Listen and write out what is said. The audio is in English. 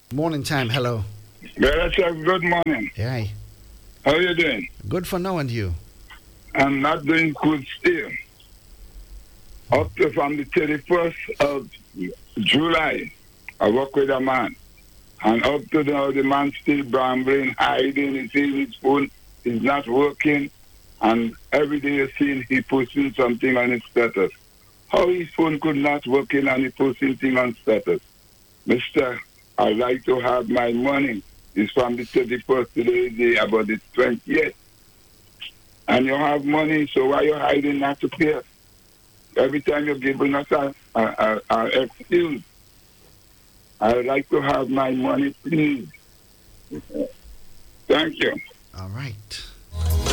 Morning time. Hello. Brother Chuck, good morning. Yeah. How you doing? Good for now, and you? I'm not doing good still. Up to from the 31st of July, I work with a man. And up to now, the man still brambling, hiding, he's in his phone, he's not working. And every day you see he posting something on his status. How his phone could not working and he posting thing on status? Mister, I like to have my money. It's from the 31st to the day about the 20th. And you have money, so why you hiding not to pay? Every time you're giving us a excuse. I would like to have my money, please. Thank you. All right.